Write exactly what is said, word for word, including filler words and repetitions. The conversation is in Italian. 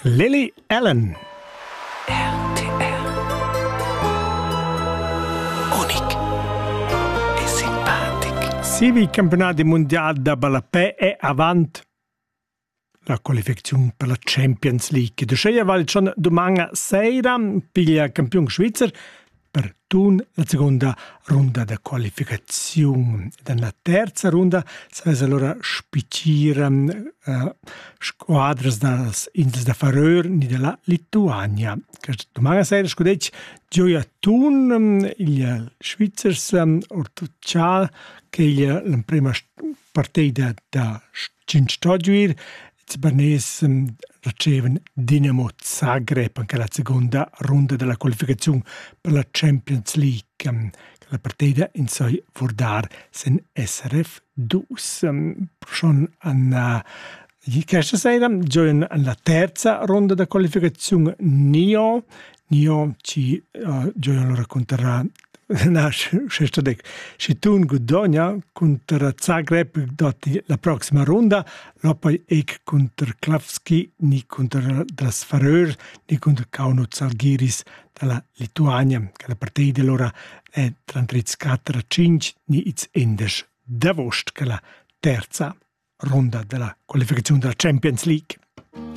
Lily Allen. R T L. Unic e simpatic. Sivi campionati mondiali da Balapè è avant la qualificazione per la Champions League. Dusceia val schon domani sera piglia campione svizzero per tun la seconda ronda da qualificazione. Nella terza ronda si allora spiccire uh, squadras das Insel da Färöer ni della Lituania. Domani sera scudetch gioia tun um, il Svizzers um, ortuccia che il la prima partita da Cinstagiuir Bernes um, ricevono Dinamo Zagreb anche la seconda ronda della qualificazione per la Champions League. Um, la partita in sei vordar sen S R F due. Um, schon an uh, questa sera giocano la terza ronda della qualificazione Nio. Nio ci uh, giocano racconterà na, šesto dek, Šitun Gudonia contro Zagreb doti la prossima ronda, lopaj ek contro Klavski, ni contro das Färöer, ni contro Kauno Zalgiris dalla Lituania, che la partita allora è trentaquattro a cinque, ni it's endes da vost, che la terza ronda della qualificazione della Champions League.